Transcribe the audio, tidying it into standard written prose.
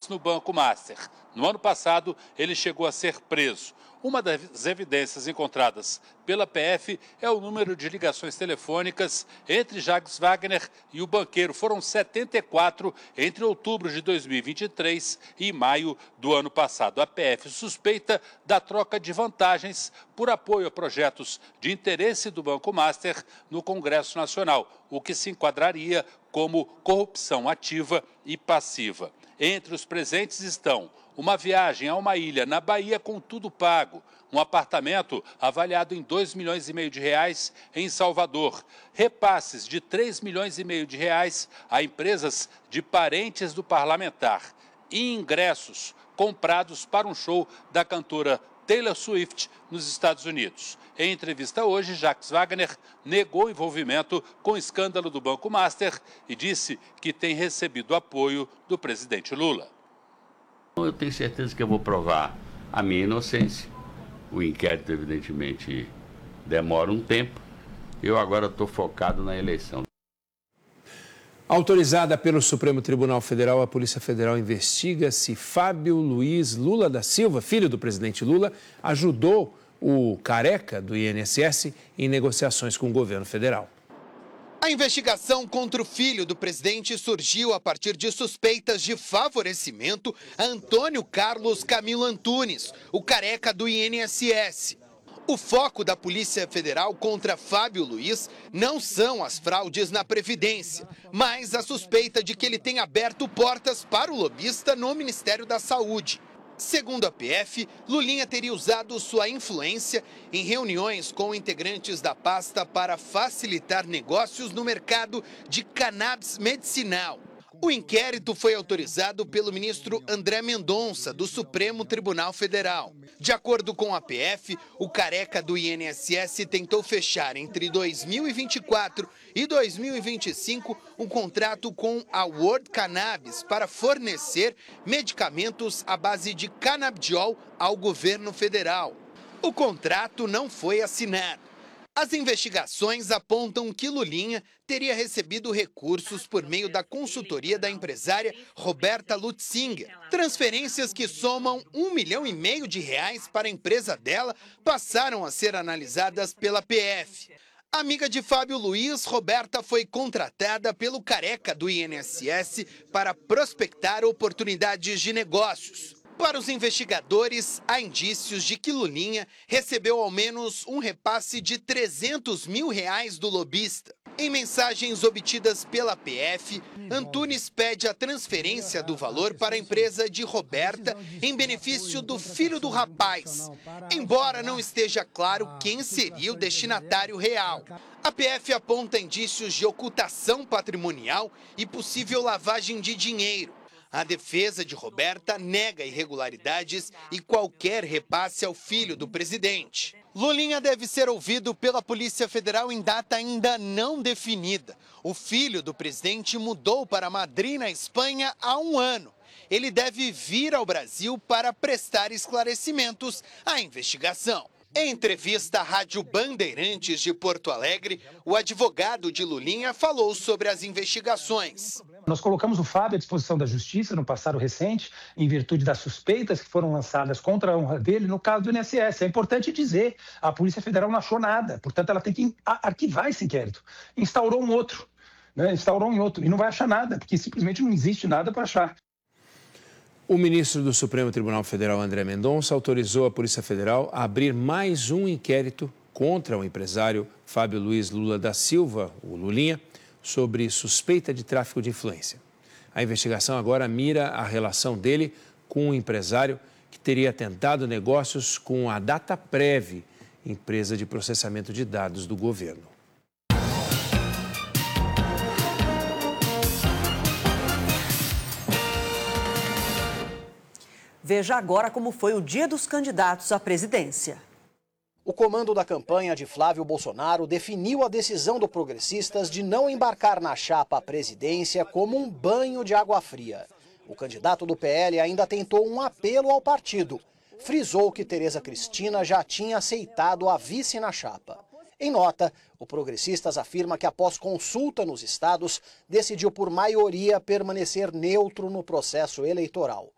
no Banco Master. No ano passado, ele chegou a ser preso. Uma das evidências encontradas pela PF é o número de ligações telefônicas entre Jacques Wagner e o banqueiro. Foram 74 entre outubro de 2023 e maio do ano passado. A PF suspeita da troca de vantagens por apoio a projetos de interesse do Banco Master no Congresso Nacional, o que se enquadraria como corrupção ativa e passiva. Entre os presentes estão uma viagem a uma ilha na Bahia com tudo pago, um apartamento avaliado em R$ 2,5 milhões em Salvador, repasses de R$ 3,5 milhões a empresas de parentes do parlamentar e ingressos comprados para um show da cantora Taylor Swift nos Estados Unidos. Em entrevista hoje, Jacques Wagner negou envolvimento com o escândalo do Banco Master e disse que tem recebido apoio do presidente Lula. Eu tenho certeza que eu vou provar a minha inocência. O inquérito, evidentemente, demora um tempo. Eu agora estou focado na eleição. Autorizada pelo Supremo Tribunal Federal, a Polícia Federal investiga se Fábio Luiz Lula da Silva, filho do presidente Lula, ajudou o careca do INSS em negociações com o governo federal. A investigação contra o filho do presidente surgiu a partir de suspeitas de favorecimento a Antônio Carlos Camilo Antunes, o careca do INSS. O foco da Polícia Federal contra Fábio Luiz não são as fraudes na Previdência, mas a suspeita de que ele tenha aberto portas para o lobista no Ministério da Saúde. Segundo a PF, Lulinha teria usado sua influência em reuniões com integrantes da pasta para facilitar negócios no mercado de cannabis medicinal. O inquérito foi autorizado pelo ministro André Mendonça, do Supremo Tribunal Federal. De acordo com a PF, o careca do INSS tentou fechar entre 2024 e 2025 um contrato com a World Cannabis para fornecer medicamentos à base de canabidiol ao governo federal. O contrato não foi assinado. As investigações apontam que Lulinha teria recebido recursos por meio da consultoria da empresária Roberta Lutzinger. Transferências que somam R$ 1,5 milhão para a empresa dela passaram a ser analisadas pela PF. Amiga de Fábio Luiz, Roberta foi contratada pelo careca do INSS para prospectar oportunidades de negócios. Para os investigadores, há indícios de que Lulinha recebeu ao menos um repasse de R$ 300 mil do lobista. Em mensagens obtidas pela PF, Antunes pede a transferência do valor para a empresa de Roberta em benefício do filho do rapaz, embora não esteja claro quem seria o destinatário real. A PF aponta indícios de ocultação patrimonial e possível lavagem de dinheiro. A defesa de Roberta nega irregularidades e qualquer repasse ao filho do presidente. Lulinha deve ser ouvido pela Polícia Federal em data ainda não definida. O filho do presidente mudou para Madrid, na Espanha, há um ano. Ele deve vir ao Brasil para prestar esclarecimentos à investigação. Em entrevista à Rádio Bandeirantes de Porto Alegre, o advogado de Lulinha falou sobre as investigações. Nós colocamos o Fábio à disposição da Justiça no passado recente, em virtude das suspeitas que foram lançadas contra a honra dele no caso do INSS. É importante dizer, a Polícia Federal não achou nada, portanto ela tem que arquivar esse inquérito. Instaurou um outro, e não vai achar nada, porque simplesmente não existe nada para achar. O ministro do Supremo Tribunal Federal, André Mendonça, autorizou a Polícia Federal a abrir mais um inquérito contra o empresário Fábio Luiz Lula da Silva, o Lulinha, sobre suspeita de tráfico de influência. A investigação agora mira a relação dele com um empresário que teria tentado negócios com a Dataprev, empresa de processamento de dados do governo. Veja agora como foi o dia dos candidatos à presidência. O comando da campanha de Flávio Bolsonaro definiu a decisão do Progressistas de não embarcar na chapa à presidência como um banho de água fria. O candidato do PL ainda tentou um apelo ao partido. Frisou que Tereza Cristina já tinha aceitado a vice na chapa. Em nota, o Progressistas afirma que após consulta nos estados, decidiu por maioria permanecer neutro no processo eleitoral.